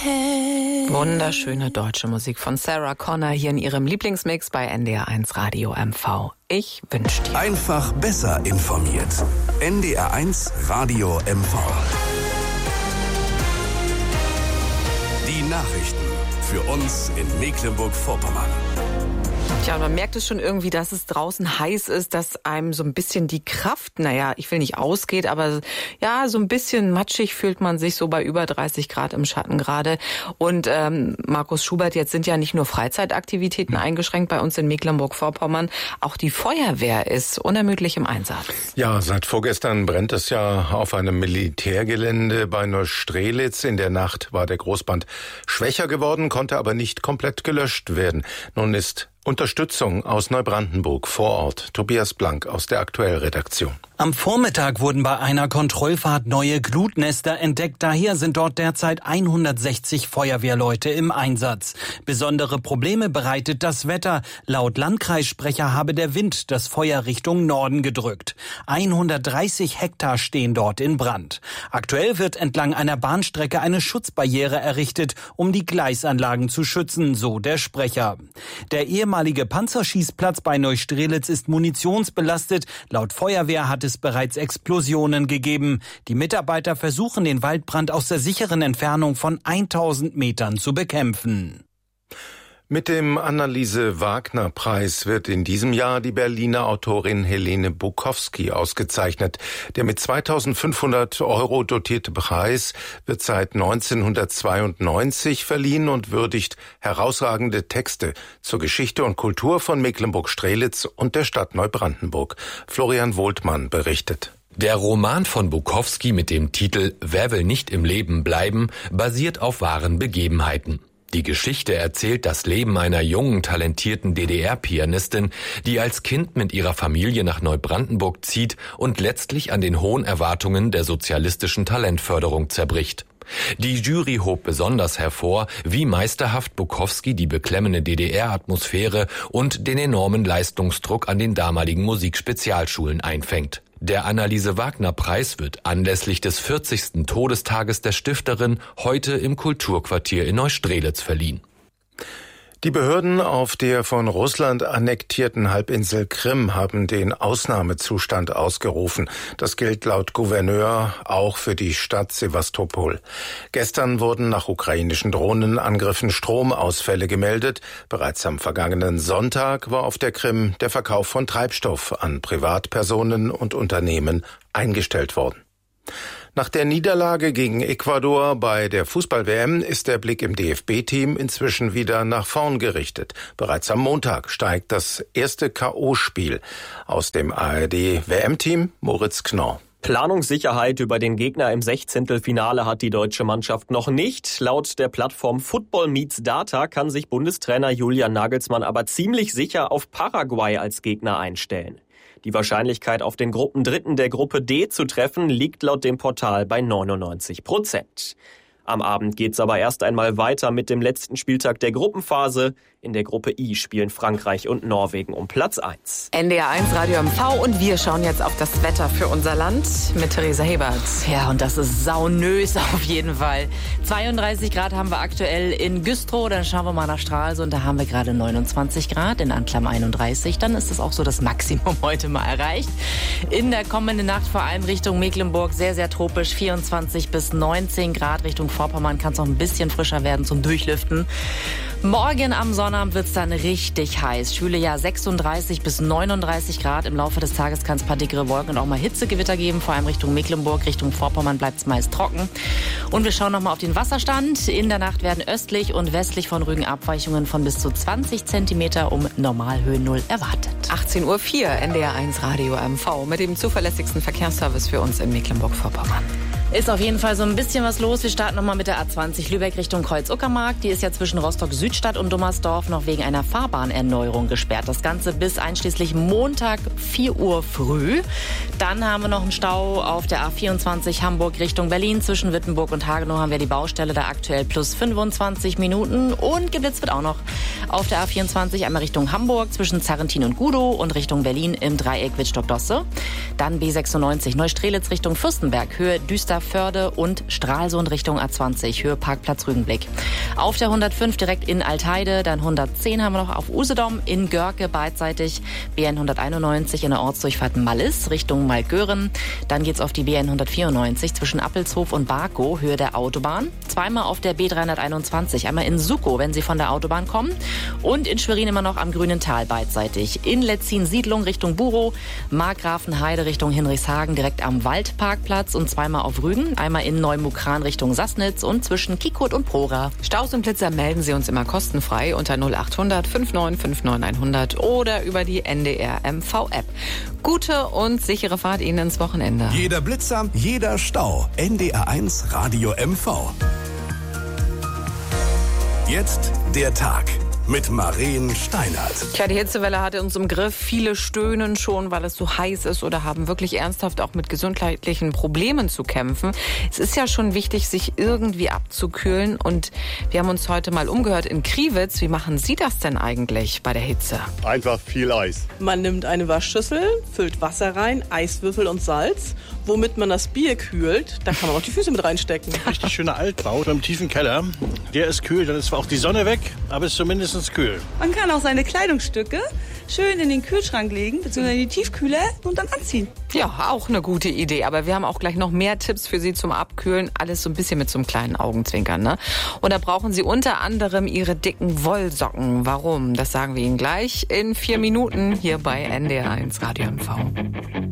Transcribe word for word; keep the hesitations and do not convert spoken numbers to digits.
head. Wunderschöne deutsche Musik von Sarah Connor hier in ihrem Lieblingsmix bei N D R eins Radio M V. Ich wünsche dir. Einfach besser informiert. N D R eins Radio M V. Die Nachrichten für uns in Mecklenburg-Vorpommern. Tja, man merkt es schon irgendwie, dass es draußen heiß ist, dass einem so ein bisschen die Kraft, naja, ich will nicht ausgeht, aber ja, so ein bisschen matschig fühlt man sich so bei über dreißig Grad im Schatten gerade. Und ähm, Markus Schubert, jetzt sind ja nicht nur Freizeitaktivitäten eingeschränkt bei uns in Mecklenburg-Vorpommern, auch die Feuerwehr ist unermüdlich im Einsatz. Ja, seit vorgestern brennt es ja auf einem Militärgelände bei Neustrelitz. In der Nacht war der Großbrand schwächer geworden, konnte aber nicht komplett gelöscht werden. Nun ist Unterstützung aus Neubrandenburg vor Ort. Tobias Blank aus der Aktuellredaktion. Am Vormittag wurden bei einer Kontrollfahrt neue Glutnester entdeckt. Daher sind dort derzeit hundertsechzig Feuerwehrleute im Einsatz. Besondere Probleme bereitet das Wetter. Laut Landkreissprecher habe der Wind das Feuer Richtung Norden gedrückt. hundertdreißig Hektar stehen dort in Brand. Aktuell wird entlang einer Bahnstrecke eine Schutzbarriere errichtet, um die Gleisanlagen zu schützen, so der Sprecher. Der ehemalige Panzerschießplatz bei Neustrelitz ist munitionsbelastet. Laut Feuerwehr hat es bereits Explosionen gegeben. Die Mitarbeiter versuchen, den Waldbrand aus der sicheren Entfernung von tausend Metern zu bekämpfen. Mit dem Anneliese-Wagner-Preis wird in diesem Jahr die Berliner Autorin Helene Bukowski ausgezeichnet. Der mit zweitausendfünfhundert Euro dotierte Preis wird seit neunzehnhundertzweiundneunzig verliehen und würdigt herausragende Texte zur Geschichte und Kultur von Mecklenburg-Strelitz und der Stadt Neubrandenburg. Florian Wohltmann berichtet. Der Roman von Bukowski mit dem Titel »Wer will nicht im Leben bleiben« basiert auf wahren Begebenheiten. Die Geschichte erzählt das Leben einer jungen, talentierten D D R-Pianistin, die als Kind mit ihrer Familie nach Neubrandenburg zieht und letztlich an den hohen Erwartungen der sozialistischen Talentförderung zerbricht. Die Jury hob besonders hervor, wie meisterhaft Bukowski die beklemmende D D R-Atmosphäre und den enormen Leistungsdruck an den damaligen Musikspezialschulen einfängt. Der Anneliese-Wagner-Preis wird anlässlich des vierzigsten Todestages der Stifterin heute im Kulturquartier in Neustrelitz verliehen. Die Behörden auf der von Russland annektierten Halbinsel Krim haben den Ausnahmezustand ausgerufen. Das gilt laut Gouverneur auch für die Stadt Sewastopol. Gestern wurden nach ukrainischen Drohnenangriffen Stromausfälle gemeldet. Bereits am vergangenen Sonntag war auf der Krim der Verkauf von Treibstoff an Privatpersonen und Unternehmen eingestellt worden. Nach der Niederlage gegen Ecuador bei der Fußball-W M ist der Blick im D F B-Team inzwischen wieder nach vorn gerichtet. Bereits am Montag steigt das erste K O-Spiel aus dem A R D-W M-Team Moritz Knorr. Planungssicherheit über den Gegner im Sechzehntelfinale hat die deutsche Mannschaft noch nicht. Laut der Plattform Football Meets Data kann sich Bundestrainer Julian Nagelsmann aber ziemlich sicher auf Paraguay als Gegner einstellen. Die Wahrscheinlichkeit, auf den Gruppendritten der Gruppe D zu treffen, liegt laut dem Portal bei neunundneunzig Prozent. Am Abend geht's aber erst einmal weiter mit dem letzten Spieltag der Gruppenphase. In der Gruppe I spielen Frankreich und Norwegen um Platz eins. N D R eins Radio M V und wir schauen jetzt auf das Wetter für unser Land mit Theresa Hebert. Ja, und das ist saunös auf jeden Fall. zweiunddreißig Grad haben wir aktuell in Güstrow, dann schauen wir mal nach Stralsund, da haben wir gerade neunundzwanzig Grad, in Anklam einunddreißig, dann ist das auch so das Maximum heute mal erreicht. In der kommenden Nacht vor allem Richtung Mecklenburg sehr, sehr tropisch, vierundzwanzig bis neunzehn Grad, Richtung Vorpommern kann es noch ein bisschen frischer werden zum Durchlüften. Morgen am Sonnabend wird es dann richtig heiß. Schwüle ja sechsunddreißig bis neununddreißig Grad. Im Laufe des Tages kann es ein paar dickere Wolken und auch mal Hitzegewitter geben. Vor allem Richtung Mecklenburg, Richtung Vorpommern bleibt es meist trocken. Und wir schauen nochmal auf den Wasserstand. In der Nacht werden östlich und westlich von Rügen Abweichungen von bis zu zwanzig Zentimeter um Normalhöhen Null erwartet. achtzehn Uhr vier, N D R eins Radio M V mit dem zuverlässigsten Verkehrsservice für uns in Mecklenburg-Vorpommern. Ist auf jeden Fall so ein bisschen was los. Wir starten nochmal mit der A zwanzig Lübeck Richtung Kreuz-Uckermark. Die ist ja zwischen Rostock-Südstadt und Dummersdorf noch wegen einer Fahrbahnerneuerung gesperrt. Das Ganze bis einschließlich Montag vier Uhr früh. Dann haben wir noch einen Stau auf der A vierundzwanzig Hamburg Richtung Berlin. Zwischen Wittenburg und Hagenow haben wir die Baustelle, da aktuell plus fünfundzwanzig Minuten. Und geblitzt wird auch noch auf der A vierundzwanzig einmal Richtung Hamburg zwischen Zarrentin und Gudow und Richtung Berlin im Dreieck Wittstock-Dosse. Dann B sechsundneunzig Neustrelitz Richtung Fürstenberg, Höhe Düster Förde und Stralsund Richtung A zwanzig, Höhe Parkplatz Rügenblick. Auf der hundertfünf direkt in Altheide, dann hundertzehn haben wir noch auf Usedom, in Görke beidseitig, B N hunderteinundneunzig in der Ortsdurchfahrt Mallis Richtung Malgören. Dann geht's auf die B N hundertvierundneunzig zwischen Appelshof und Barkow, Höhe der Autobahn. Zweimal auf der B dreihunderteinundzwanzig, einmal in Suckow, wenn Sie von der Autobahn kommen. Und in Schwerin immer noch am Grünen Tal beidseitig. In Letzin Siedlung Richtung Burow, Markgrafenheide Richtung Hinrichshagen direkt am Waldparkplatz und zweimal auf Rügen. Einmal in Neumukran Richtung Sassnitz und zwischen Kiekurt und Prora. Staus und Blitzer melden Sie uns immer kostenfrei unter null achthundert fünfundneunzig fünfundneunzig hundert oder über die N D R M V-App. Gute und sichere Fahrt Ihnen ins Wochenende. Jeder Blitzer, jeder Stau. N D R eins Radio M V. Jetzt der Tag mit Maren Steinert. Tja, die Hitzewelle hatte uns im Griff. Viele stöhnen schon, weil es so heiß ist oder haben wirklich ernsthaft auch mit gesundheitlichen Problemen zu kämpfen. Es ist ja schon wichtig, sich irgendwie abzukühlen. Und wir haben uns heute mal umgehört in Kriwitz. Wie machen Sie das denn eigentlich bei der Hitze? Einfach viel Eis. Man nimmt eine Waschschüssel, füllt Wasser rein, Eiswürfel und Salz, womit man das Bier kühlt. Da kann man auch die Füße mit reinstecken. Richtig schöner Altbau im tiefen Keller. Der ist kühl, dann ist zwar auch die Sonne weg, aber ist zumindest kühl. Man kann auch seine Kleidungsstücke schön in den Kühlschrank legen, beziehungsweise in die Tiefkühle und dann anziehen. Ja, auch eine gute Idee. Aber wir haben auch gleich noch mehr Tipps für Sie zum Abkühlen. Alles so ein bisschen mit so einem kleinen Augenzwinkern, ne? Und da brauchen Sie unter anderem Ihre dicken Wollsocken. Warum? Das sagen wir Ihnen gleich in vier Minuten hier bei N D R eins Radio M V.